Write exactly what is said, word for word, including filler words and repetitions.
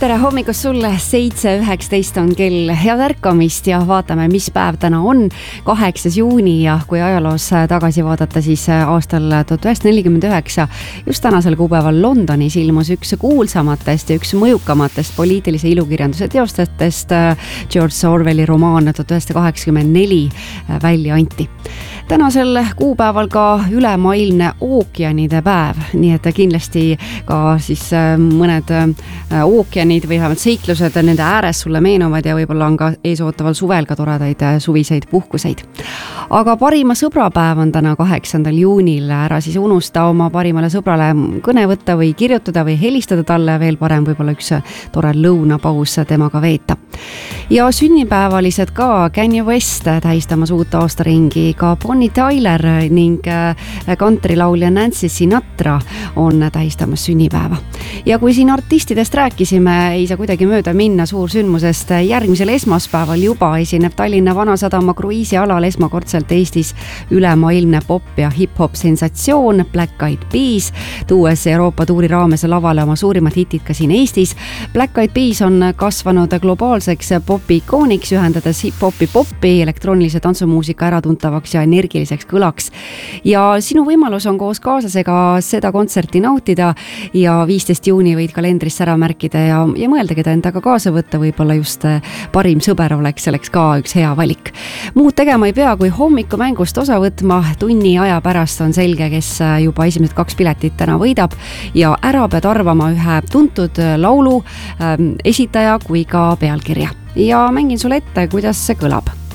tere hommikust sulle, seitse üheksateist on kell, head ärkamist ja vaatame, mis päev täna on, kaheksas juuni ja kui ajaloos tagasi vaadata, siis aastal tuhat üheksasada nelikümmend üheksa just tänasel kuupäeval Londonis ilmus üks kuulsamatest ja üks mõjukamatest poliitilise ilukirjanduse teostajatest, George Orwelli romaan tuhat üheksasada kaheksakümmend neli välja anti. Tänasel kuupäeval ka ülemaailmne ookeanide päev, nii et kindlasti ka siis mõned ookeanid või vähemalt seiklused nende ääres sulle meenuvad ja võib-olla on ka eesootaval suvel ka toredaid suviseid puhkuseid. Aga parima sõbrapäev on täna kaheksandal juunil, ära siis unusta oma parimale sõbrale kõne võtta või kirjutada või helistada talle, veel parem võib-olla üks tore lõunapaus temaga veeta. Ja sünnipäevalised ka Kanye West tähistamas uut aastaringi, ka Bonnie Tyler ning kantrilaulja Nancy Sinatra on tähistamas sünnipäeva. Ja kui siin artistidest rääkisime, ei saa kuidagi mööda minna suursündmusest. Järgmisel esmaspäeval juba esineb Tallinna Vanasadama kruiisialal esmakordselt Eestis ülemaailmne pop- ja hip-hop sensatsioon Black Eyed Peas, tuues Euroopa tuuri raames lavale oma suurimad hitid ka siin Eestis. Black Eyed Peas on kasvanud globaalseks popi-ikooniks, ühendades hip-hopi popi, elektroonilise tantsumuusika äratuntavaks ja energiliseks kõlaks. Ja sinu võimalus on koos kaaslasega seda kontserti nautida ja viisteist juuni võid kalendrisse ära märkida ja, ja mõeldagi ta endaga kaasa võtta, võib-olla just parim sõber oleks selleks ka üks hea valik. Muud tegema ei pea, kui hommikumängust osa võtma, tunni aja pärast on selge, kes juba esimesed kaks piletit täna võidab ja ära pead arvama ühe tuntud laulu ähm, esitaja kui ka pealkirja. Ja mängin sulle ette, kuidas see kõlab.